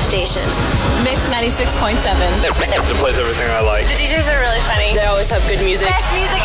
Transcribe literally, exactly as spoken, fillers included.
station. Mix ninety-six point seven. It plays everything I like. The D Js are really funny. They always have good music. Best music